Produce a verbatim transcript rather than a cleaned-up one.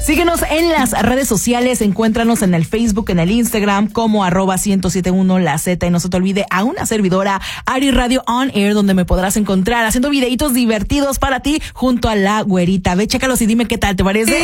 Síguenos en las redes sociales, encuéntranos en el Facebook, en el Instagram, como arroba ciento siete punto uno La Z. Y no se te olvide a una servidora, Ari Radio On Air, donde me podrás encontrar haciendo videitos divertidos para ti junto a la güerita. Ve, chécalos y dime qué tal, ¿te parece?